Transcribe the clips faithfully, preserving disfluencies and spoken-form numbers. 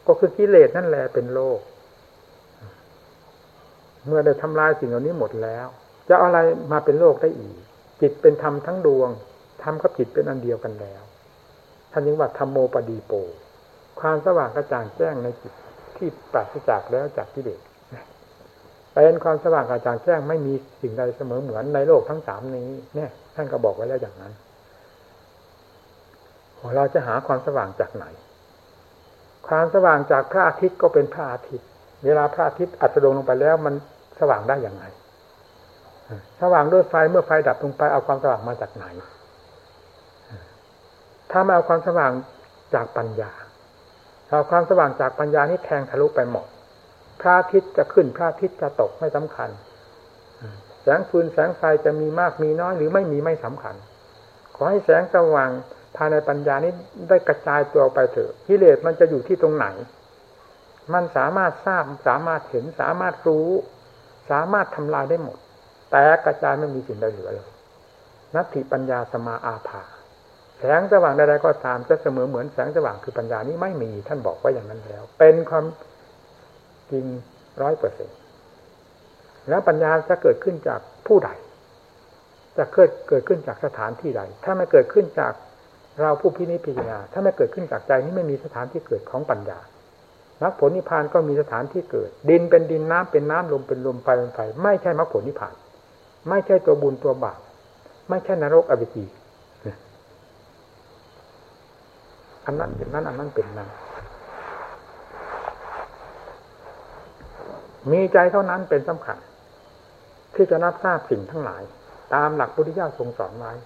ก็คือกิเลสนั่นแหละเป็นโลกเมื่อได้ทำลายสิ่งเหล่านี้หมดแล้วจะเอาอะไรมาเป็นโลกได้อีกจิตเป็นธรรมทั้งดวงธรรมกับจิตเป็นอันเดียวกันแล้วท่านจึงว่าธัมโมปดีโปความสว่างกระจ่างแจ้งในจิตที่ปราศจากแล้วจากกิเลสเป็นความสว่างกระจ่างแจ้งไม่มีสิ่งใดเสมอเหมือนในโลกทั้งสามนี้เนี่ยท่านก็บอกไว้แล้วอย่างนั้นเราจะหาความสว่างจากไหนความสว่างจากพระอาทิตย์ก็เป็นพระอาทิตย์เวลาพระอาทิตย์อัสดงลงไปแล้วมันสว่างได้อย่างไรสว่างด้วยไฟเมื่อไฟดับลงไปเอาความสว่างมาจากไหนถ้าไม่เอาความสว่างจากปัญญาเอาความสว่างจากปัญญานี่แทงทะลุไปหมดพระอาทิตย์จะขึ้นพระอาทิตย์จะตกไม่สำคัญแสงฟืนแสงไฟจะมีมากมีน้อยหรือไม่มีไม่สำคัญขอให้แสงสว่างภายในปัญญานี้ได้กระจายตัวไปเถอะกิเลสมันจะอยู่ที่ตรงไหนมันสามารถทราบสามารถเห็นสามารถรู้สามารถทำลายได้หมดแต่กระจายไม่มีสิ่งใดเหลือเลยนัตถิปัญญาสมาอาภาแสงสว่างใดๆก็ตามจะเสมอเหมือนแสงสว่างคือปัญญานี้ไม่มีท่านบอกไว้อย่างนั้นแล้วเป็นความจริงร้อยเปอร์เซ็นต์แล้วปัญญาจะเกิดขึ้นจากผู้ใดจะเกิดเกิดขึ้นจากสถานที่ใดถ้าไม่เกิดขึ้นจากเราผู้พินิจพิจารณาถ้าไม่เกิดขึ้นจากใจนี้ไม่มีสถานที่เกิดของปัญญามรรคผลนิพพานก็มีสถานที่เกิดดินเป็นดินน้ำเป็นน้ำลมเป็นลมไฟเป็นไฟไม่ใช่มรรคผลนิพพานไม่ใช่ตัวบุญตัวบาปไม่ใช่นรกอเวจีอันนั้นเป็นนั้นอันนั้นเป็นนั้นมีใจเท่านั้นเป็นสำคัญที่จะรับทราบสิ่งทั้งหลายตามหลักพุทธเจ้าทรงสอนไว้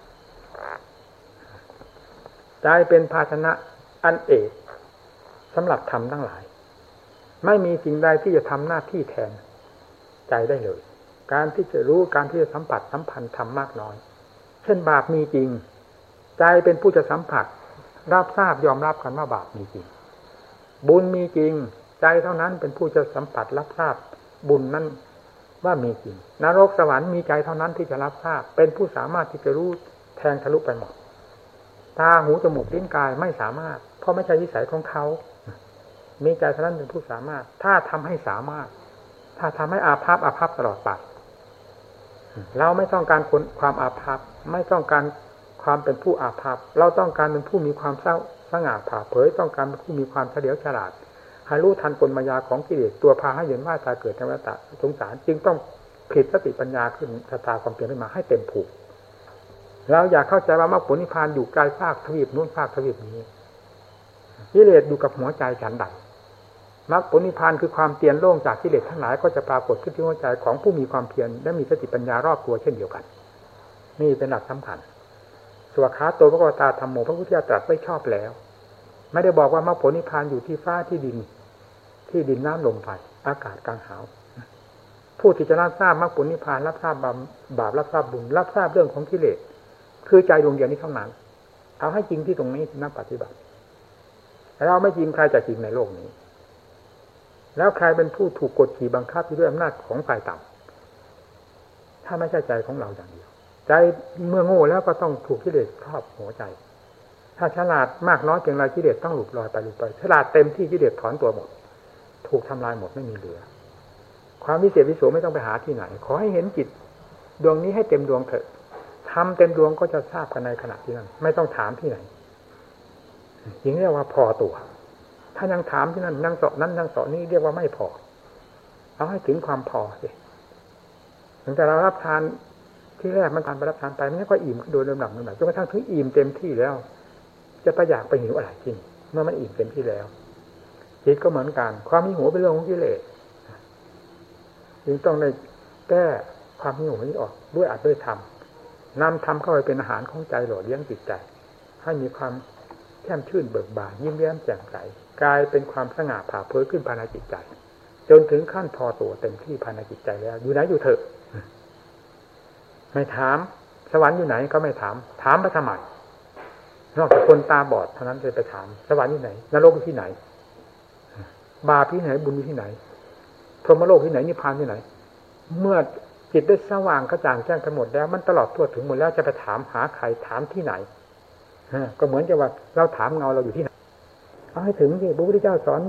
ใจเป็นภาชนะอันเอกสำหรับธรรมทั้งหลายไม่มีสิ่งใดที่จะทำหน้าที่แทนใจได้เลยการที่จะรู้การที่จะสัมผัสสัมพันธ์ธรรมมากน้อยเช่นบาปมีจริงใจเป็นผู้จะสัมผัสรับทราบยอมรับกันว่าบาปมีจริงบุญมีจริงใจเท่านั้นเป็นผู้จะสัมผัสรับทราบบุญนั้นว่ามีจริงนรกสวรรค์มีใจเท่านั้นที่จะรับทราบเป็นผู้สามารถที่จะรู้แทงทะลุไปหมดตาหูจมูกลิ้นกายไม่สามารถเพราะไม่ใช่วิสัยของเขามีใจเท่านั้นเป็นผู้สามารถถ้าทำให้สามารถถ้าทำให้อาภัพอาภัพตลอดไปเราไม่ต้องการคนความอาภัพไม่ต้องการความเป็นผู้อาภัพเราต้องการเป็นผู้มีความเศร้าสง่าผ่าเผยต้องการเป็นผู้มีความเฉลียวฉลาดให้รู้ทันกลมายาของกิเลสตัวพาให้เห็นว่าตายเกิดในวัฏฏะสงสารจึงต้องผลิตสติปัญญาขึ้นชะตาความเพียรขึ้นมาให้เต็มผูกเราอยากเข้าใจว่ามรรคผลนิพพานอยู่ไกลภาคทวีปนู้นภาคทวีปนี้กิเลสอยู่กับหัวใจฉันใดมรรคผลนิพพานคือความเตียนโล่งจากกิเลสทั้งหลายก็จะปรากฏขึ้นที่หัวใจของผู้มีความเพียรและมีสติปัญญารอบตัวเช่นเดียวกันนี่เป็นหลักสำคัญสวขาโตภควตาธัมโมพระพุทธเจ้าตรัสไว้ชอบแล้วไม่ได้บอกว่ามรรคผลนิพพานอยู่ที่ฟ้าที่ดินที่ดินน้ำลมไฟอากาศกลางหาวผู้ที่จะรับทราบมรรคผลนิพพานรับทราบบาปบาปรับทราบบุญรับทราบเรื่องของกิเลสคือใจดวงเดียวนี้เท่านั้นเอาให้จริงที่ตรงนี้นักปฏิบัติเราไม่จริงใครจะจริงในโลกนี้แล้วใครเป็นผู้ถูกกดขี่บังคับด้วยอำนาจของฝ่ายต่ำถ้าไม่ใช่ใจของเราอย่างเดียวใจเมื่อโง่แล้วก็ต้องถูกกิเลสครอบหัวใจถ้าฉลาดมากน้อยเพียงไรกิเลสต้องหลุดลอยไปหลุดไปฉลาดเต็มที่กิเลสถอนตัวหมดถูกทำลายหมดไม่มีเหลือความวิเศษวิโสไม่ต้องไปหาที่ไหนขอให้เห็นจิตดวงนี้ให้เต็มดวงเถอะทำเต็มดวงก็จะทราบกันในขณะที่นั้นไม่ต้องถามที่ไหนยิ่งเรียกว่าพอตัวถ้ายังถามที่นั่นยังสอบนั้นยังสอบนี้เรียกว่าไม่พอเอาให้ถึงความพอสิถึงแต่เรารับทานที่แรกมันทานไปรับทานไปมันก็อิ่มโดยลำดับลำดับจนกระทั่งถึงอิ่มเต็มที่แล้วจะไปอยากไปหิวอะไรจริงเมื่อมันอิ่มเต็มที่แล้วจิตก็เหมือนกันความหิวเป็นเรื่องของกิเลสจึงต้องได้แก้ความหิวนี้ออกด้วยอัดด้วยธรรมนำธรรมเข้าไปเป็นอาหารของใจหล่อเลี้ยงจิตใจให้มีความแช่มชื่นเบิกบานยิ้มแย้มแจ่มใสกลายเป็นความสง่าผ่าเผยขึ้นภายในจิตใจจนถึงขั้นพอตัวเต็มที่ภายในจิตใจแล้วอยู่ไหนอยู่เถอะไม่ถามสวรรค์อยู่ไหนก็ไม่ถามถามไปทำไมนอกจากคนตาบอดเท่านั้นจะไปถามสวรรค์อยู่ไหนนรกอยู่ที่ไหนบาปที่ไหนบุญอยู่ที่ไหนพรหมโลกที่ไหนนิพพานที่ไหนเมื่อจิตได้สว่างกระจ่างแจ้งกันหมดแล้วมันตลอดทั่วถึงหมดแล้วจะไปถามหาใครถามที่ไหนก็เหมือนกับว่าเราถามเงาเราอยู่ที่ไหนเอาให้ถึงที่พระพุทธเจ้าสอน